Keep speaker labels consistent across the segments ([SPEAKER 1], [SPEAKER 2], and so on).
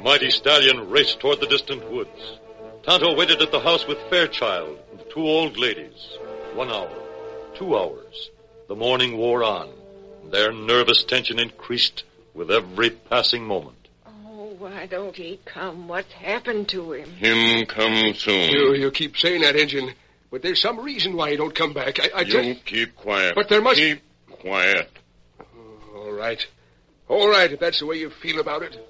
[SPEAKER 1] mighty stallion raced toward the distant woods. Tonto waited at the house with Fairchild and the two old ladies. 1 hour, 2 hours. The morning wore on. Their nervous tension increased with every passing moment.
[SPEAKER 2] Oh, why don't he come? What's happened to him?
[SPEAKER 3] Him come soon.
[SPEAKER 4] You keep saying that, Injun. But there's some reason why he don't come back.
[SPEAKER 3] You keep quiet.
[SPEAKER 4] But there must...
[SPEAKER 3] Keep quiet.
[SPEAKER 4] All right. All right, if that's the way you feel about it.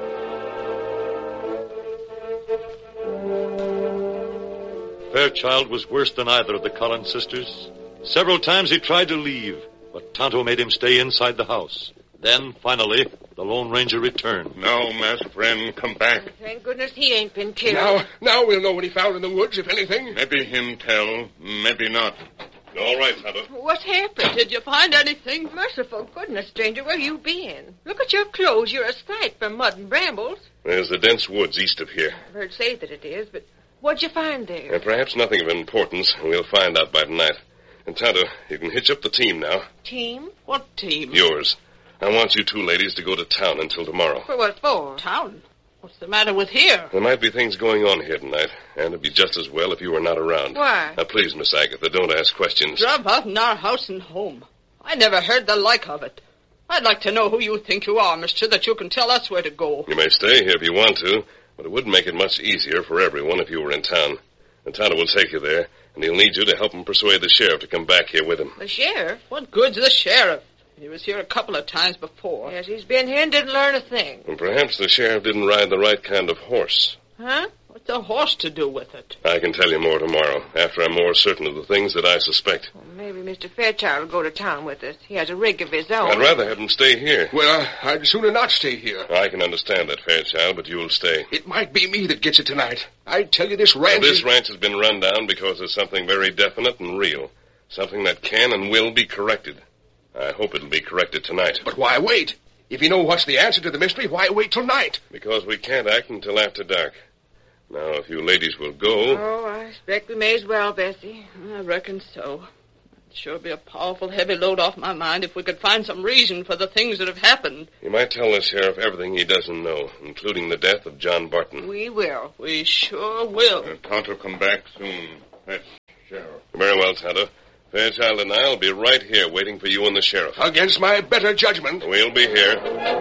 [SPEAKER 1] Fairchild was worse than either of the Collins sisters. Several times he tried to leave, but Tonto made him stay inside the house. Then, finally, the Lone Ranger returned.
[SPEAKER 3] No, masked friend, come back.
[SPEAKER 2] Thank goodness he ain't been killed.
[SPEAKER 4] Now we'll know what he found in the woods, if anything.
[SPEAKER 3] Maybe him tell, maybe not. All right, Tonto.
[SPEAKER 2] What happened? Did you find anything? Merciful goodness, stranger, where you been? Look at your clothes. You're a sight from mud and brambles.
[SPEAKER 3] There's the dense woods east of here.
[SPEAKER 2] I've heard say that it is, but what'd you find there?
[SPEAKER 3] And perhaps nothing of importance. We'll find out by tonight. And Tonto, you can hitch up the team now.
[SPEAKER 2] Team? What team?
[SPEAKER 3] Yours. I want you two ladies to go to town until tomorrow.
[SPEAKER 2] For what for?
[SPEAKER 5] Town? What's the matter with here?
[SPEAKER 3] There might be things going on here tonight, and it'd be just as well if you were not around.
[SPEAKER 2] Why?
[SPEAKER 3] Now, please, Miss Agatha, don't ask questions.
[SPEAKER 5] Drove out in our house and home. I never heard the like of it. I'd like to know who you think you are, mister, that you can tell us where to go.
[SPEAKER 3] You may stay here if you want to, but it would make it much easier for everyone if you were in town. And Tonto will take you there, and he'll need you to help him persuade the sheriff to come back here with him.
[SPEAKER 2] The sheriff?
[SPEAKER 5] What good's the sheriff? He was here a couple of times before.
[SPEAKER 2] Yes, he's been here and didn't learn a thing.
[SPEAKER 3] And perhaps the sheriff didn't ride the right kind of horse.
[SPEAKER 2] Huh?
[SPEAKER 5] What's a horse to do with it?
[SPEAKER 3] I can tell you more tomorrow, after I'm more certain of the things that I suspect.
[SPEAKER 2] Well, maybe Mr. Fairchild will go to town with us. He has a rig of his own.
[SPEAKER 3] I'd rather have him stay here.
[SPEAKER 4] Well, I'd sooner not stay here.
[SPEAKER 3] I can understand that, Fairchild, but you'll stay.
[SPEAKER 4] It might be me that gets it tonight. I tell you, this ranch...
[SPEAKER 3] This ranch has been run down because of something very definite and real. Something that can and will be corrected. I hope it'll be corrected tonight.
[SPEAKER 4] But why wait? If you know what's the answer to the mystery, why wait till night?
[SPEAKER 3] Because we can't act until after dark. Now, if you ladies will go...
[SPEAKER 2] Oh, I expect we may as well, Bessie.
[SPEAKER 5] I reckon so. It'd sure be a powerful heavy load off my mind if we could find some reason for the things that have happened.
[SPEAKER 3] You might tell the sheriff everything he doesn't know, including the death of John Barton.
[SPEAKER 2] We will.
[SPEAKER 5] We sure will.
[SPEAKER 3] Tonto come back soon. That's sheriff. Very well, Tonto. Fairchild and I'll be right here waiting for you and the sheriff.
[SPEAKER 4] Against my better judgment.
[SPEAKER 3] We'll be here.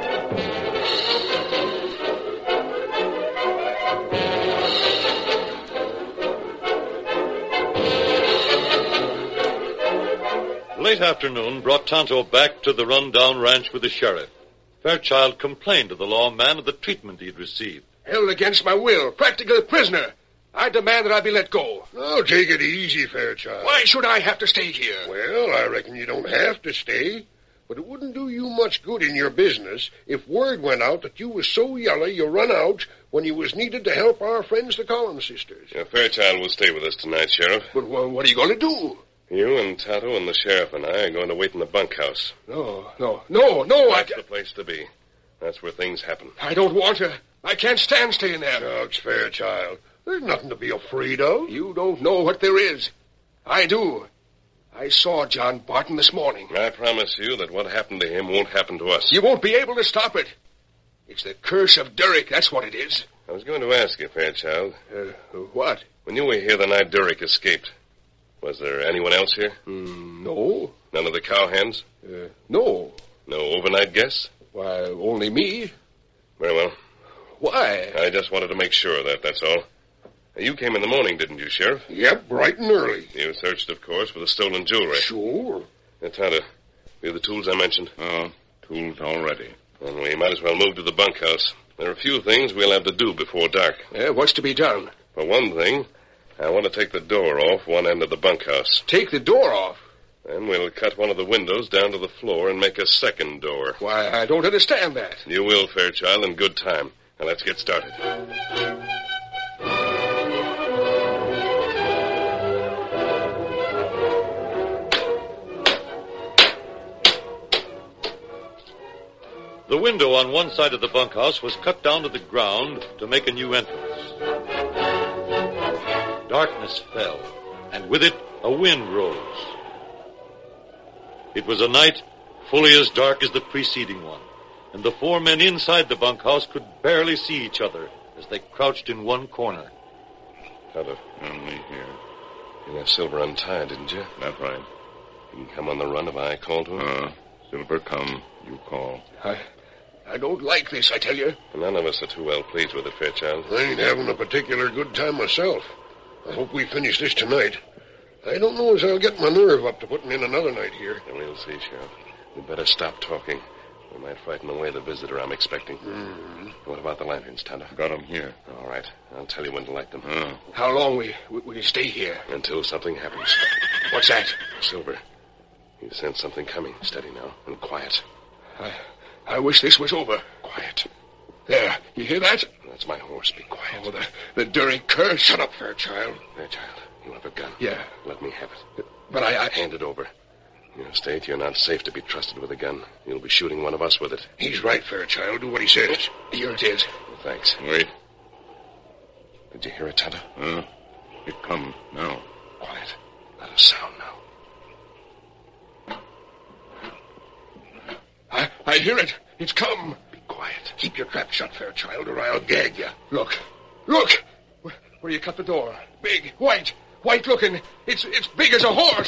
[SPEAKER 1] Late afternoon brought Tonto back to the run-down ranch with the sheriff. Fairchild complained to the lawman of the treatment he'd received.
[SPEAKER 4] Held against my will. Practically a prisoner. I demand that I be let go.
[SPEAKER 6] Oh, take it easy, Fairchild.
[SPEAKER 4] Why should I have to stay here?
[SPEAKER 6] Well, I reckon you don't have to stay. But it wouldn't do you much good in your business if word went out that you was so yellow you run out when you was needed to help our friends, the Collins sisters.
[SPEAKER 3] Fairchild will stay with us tonight, Sheriff.
[SPEAKER 4] But what are you going to do?
[SPEAKER 3] You and Tonto and the sheriff and I are going to wait in the bunkhouse.
[SPEAKER 4] No.
[SPEAKER 3] That's the place to be. That's where things happen.
[SPEAKER 4] I don't want to. I can't stand staying there.
[SPEAKER 6] Shucks, Fairchild. There's nothing to be afraid of.
[SPEAKER 4] You don't know what there is. I do. I saw John Barton this morning.
[SPEAKER 3] I promise you that what happened to him won't happen to us.
[SPEAKER 4] You won't be able to stop it. It's the curse of Derrick, that's what it is.
[SPEAKER 3] I was going to ask you, Fairchild.
[SPEAKER 4] What?
[SPEAKER 3] When you were here the night Derrick escaped, was there anyone else here?
[SPEAKER 4] No.
[SPEAKER 3] None of the cowhands?
[SPEAKER 4] No.
[SPEAKER 3] No overnight guests?
[SPEAKER 4] Why, only me.
[SPEAKER 3] Very well.
[SPEAKER 4] Why?
[SPEAKER 3] I just wanted to make sure of that, that's all. You came in the morning, didn't you, Sheriff?
[SPEAKER 6] Yep, bright and early.
[SPEAKER 3] You searched, of course, for the stolen jewelry.
[SPEAKER 6] Sure.
[SPEAKER 3] Tonto, you have the tools I mentioned?
[SPEAKER 7] Oh, tools all ready.
[SPEAKER 3] Then we might as well move to the bunkhouse. There are a few things we'll have to do before dark.
[SPEAKER 4] What's to be done?
[SPEAKER 3] For one thing, I want to take the door off one end of the bunkhouse.
[SPEAKER 4] Take the door off?
[SPEAKER 3] Then we'll cut one of the windows down to the floor and make a second door.
[SPEAKER 4] Why, I don't understand that.
[SPEAKER 3] You will, Fairchild, in good time. Now let's get started.
[SPEAKER 1] The window on one side of the bunkhouse was cut down to the ground to make a new entrance. Darkness fell, and with it a wind rose. It was a night fully as dark as the preceding one. and the four men inside the bunkhouse could barely see each other as they crouched in one corner.
[SPEAKER 3] Tonto.
[SPEAKER 7] Only here.
[SPEAKER 3] You left Silver untied, didn't you?
[SPEAKER 7] That's right.
[SPEAKER 3] He can come on the run if I call to him?
[SPEAKER 7] Silver, come. You call.
[SPEAKER 6] I don't like this, I tell you.
[SPEAKER 3] None of us are too well pleased with it, Fairchild.
[SPEAKER 6] I ain't having a particular good time myself. I hope we finish this tonight. I don't know as I'll get my nerve up to putting in another night here.
[SPEAKER 3] And we'll see, Sheriff. We'd better stop talking. We might frighten away the visitor I'm expecting.
[SPEAKER 6] Mm-hmm.
[SPEAKER 3] What about the lanterns, Tonto?
[SPEAKER 7] Got 'em here.
[SPEAKER 3] All right. I'll tell you when to light them.
[SPEAKER 6] How long we stay here?
[SPEAKER 3] Until something happens.
[SPEAKER 6] What's that?
[SPEAKER 3] Silver. You sense something coming. Steady now. And quiet.
[SPEAKER 6] I wish this was over.
[SPEAKER 3] Quiet.
[SPEAKER 6] There. You hear that?
[SPEAKER 3] That's my horse. Be quiet.
[SPEAKER 6] Oh, the Derrick cur. Shut up, Fairchild.
[SPEAKER 3] Fairchild, you have a gun.
[SPEAKER 6] Yeah.
[SPEAKER 3] Let me have it.
[SPEAKER 6] But I...
[SPEAKER 3] Hand it over. In your state, you're not safe to be trusted with a gun. You'll be shooting one of us with it.
[SPEAKER 6] He's right, Fairchild. Do what he says. Here it is.
[SPEAKER 3] Well, thanks.
[SPEAKER 7] Wait.
[SPEAKER 3] Did you hear it, Tonto?
[SPEAKER 7] It come now.
[SPEAKER 3] Quiet. Not a sound now.
[SPEAKER 6] I hear it. It's come.
[SPEAKER 3] Be quiet.
[SPEAKER 6] Keep your trap shut, Fairchild, or I'll gag you. Look. Look! Where you cut the door. Big, white looking. It's big as a horse.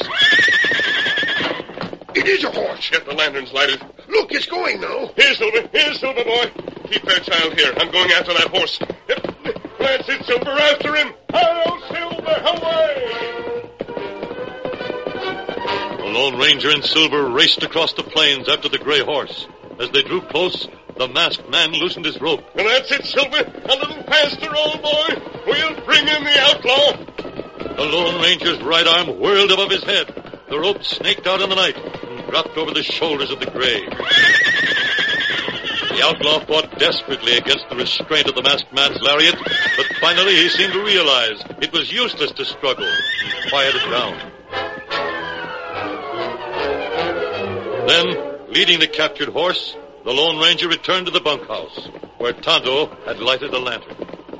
[SPEAKER 6] It is a horse.
[SPEAKER 3] Get the lanterns lighted.
[SPEAKER 6] Look, it's going now.
[SPEAKER 3] Here, Silver boy. Keep Fairchild here. I'm going after that horse. That's it, Silver. After him. Hello, Silver. Away!
[SPEAKER 1] The Lone Ranger and Silver raced across the plains after the gray horse. As they drew close, the masked man loosened his rope.
[SPEAKER 3] And that's it, Silver. A little faster, old boy. We'll bring in the outlaw.
[SPEAKER 1] The Lone Ranger's right arm whirled above his head. The rope snaked out in the night and dropped over the shoulders of the gray. The outlaw fought desperately against the restraint of the masked man's lariat, but finally he seemed to realize it was useless to struggle and quieted down. Then, leading the captured horse, the Lone Ranger returned to the bunkhouse, where Tonto had lighted a lantern.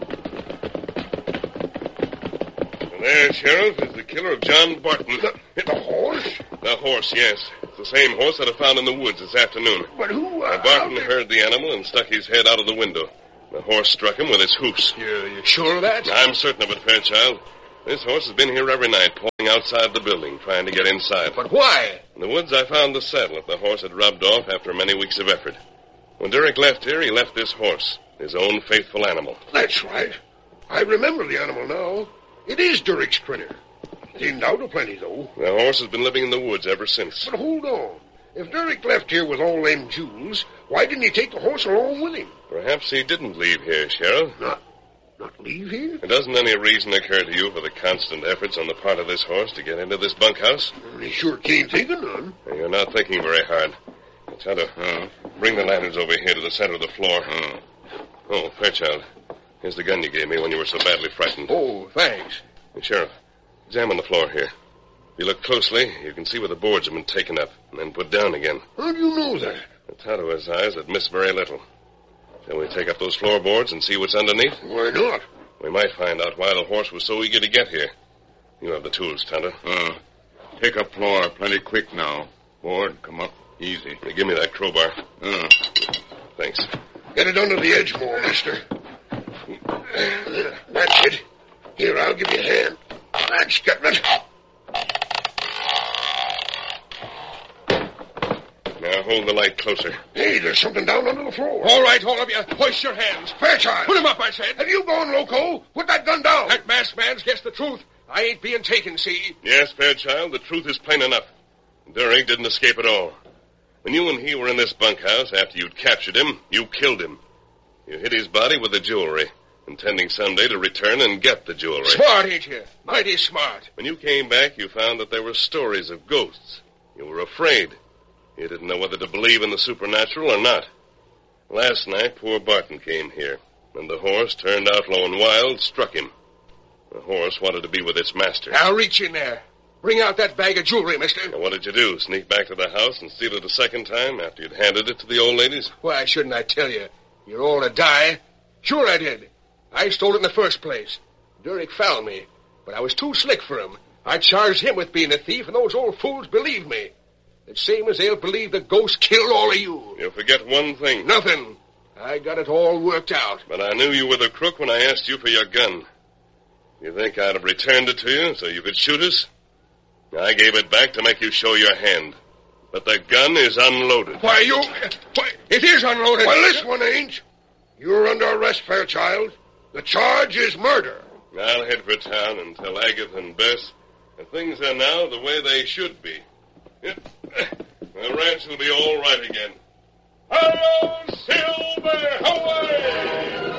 [SPEAKER 3] And there, Sheriff, is the killer of John Barton.
[SPEAKER 6] The horse?
[SPEAKER 3] The horse, yes. It's the same horse that I found in the woods this afternoon.
[SPEAKER 6] But who...
[SPEAKER 3] Barton heard the animal and stuck his head out of the window. The horse struck him with its hoofs.
[SPEAKER 6] You sure of that?
[SPEAKER 3] I'm certain of it, Fairchild. This horse has been here every night, pulling outside the building, trying to get inside.
[SPEAKER 6] But why?
[SPEAKER 3] In the woods, I found the saddle that the horse had rubbed off after many weeks of effort. When Derrick left here, he left this horse, his own faithful animal.
[SPEAKER 6] That's right. I remember the animal now. It is Derrick's critter. Thinned out a plenty, though.
[SPEAKER 3] The horse has been living in the woods ever since.
[SPEAKER 6] But hold on. If Derrick left here with all them jewels, why didn't he take the horse along with him?
[SPEAKER 3] Perhaps he didn't leave here, Sheriff.
[SPEAKER 6] Not leave here?
[SPEAKER 3] Doesn't any reason occur to you for the constant efforts on the part of this horse to get into this bunkhouse?
[SPEAKER 6] He sure can't think of none.
[SPEAKER 3] You're not thinking very hard. Tonto, bring the lanterns over here to the center of the floor. Oh, Fairchild, here's the gun you gave me when you were so badly frightened.
[SPEAKER 6] Oh, thanks.
[SPEAKER 3] Sheriff, examine the floor here. If you look closely, you can see where the boards have been taken up and then put down again.
[SPEAKER 6] How do you know that?
[SPEAKER 3] Tonto has eyes that miss very little. Shall we take up those floorboards and see what's underneath?
[SPEAKER 6] Why not?
[SPEAKER 3] We might find out why the horse was so eager to get here. You have the tools, Tonto.
[SPEAKER 7] Take up floor plenty quick now. Board, come up easy.
[SPEAKER 3] Now, give me that crowbar. Thanks.
[SPEAKER 6] Get it under the edge more, mister. That's it. Here, I'll give you a hand. That's getting it.
[SPEAKER 3] Now hold the light closer.
[SPEAKER 6] Hey, there's something down under the floor. All right, all of you. Hoist your hands. Fairchild. Put him up, I said. Have you gone loco? Put that gun down. That masked man's guessed the truth. I ain't being taken, see?
[SPEAKER 3] Yes, Fairchild, the truth is plain enough. Derrick didn't escape at all. When you and he were in this bunkhouse after you'd captured him, you killed him. You hid his body with the jewelry, intending someday to return and get the jewelry.
[SPEAKER 6] Smart, ain't you? Mighty smart.
[SPEAKER 3] When you came back, you found that there were stories of ghosts. You were afraid. You didn't know whether to believe in the supernatural or not. Last night, poor Barton came here, and the horse, turned outlaw and wild, struck him. The horse wanted to be with its master.
[SPEAKER 6] I'll reach in there. Bring out that bag of jewelry, mister.
[SPEAKER 3] Now, what did you do? Sneak back to the house and steal it a second time after you'd handed it to the old ladies?
[SPEAKER 6] Why shouldn't I tell you? You're all to die. Sure I did. I stole it in the first place. Derrick found me, but I was too slick for him. I charged him with being a thief, and those old fools believed me. It's same as they'll believe the ghost killed all of you.
[SPEAKER 3] You forget one thing.
[SPEAKER 6] Nothing. I got it all worked out.
[SPEAKER 3] But I knew you were the crook when I asked you for your gun. You think I'd have returned it to you so you could shoot us? I gave it back to make you show your hand. But the gun is unloaded.
[SPEAKER 6] Why, it is unloaded. Well, this one ain't. You're under arrest, Fairchild. The charge is murder.
[SPEAKER 3] I'll head for town and tell Agatha and Bess that things are now the way they should be. The ranch will be all right again. Hello, Silver! Away!